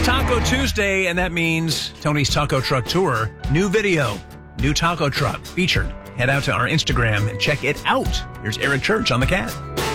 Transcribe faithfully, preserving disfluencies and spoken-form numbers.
Taco Tuesday, and that means Tony's Taco Truck Tour. New video, new taco truck featured. Head out to our Instagram and check it out. Here's Eric Church on the Cat.